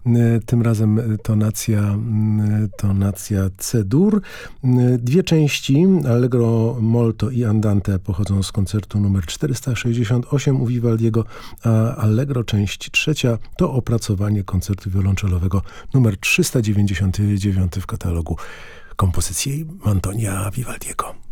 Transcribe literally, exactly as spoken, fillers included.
Tym razem tonacja, tonacja C-dur. Dwie części, Allegro molto i andante, pochodzą z koncertu numer czterysta sześćdziesiąt osiem u Vivaldiego, a Allegro część trzecia to opracowanie koncertu wiolonczelowego numer trzysta dziewięćdziesiąt dziewięć w katalogu kompozycji Antonia Vivaldiego.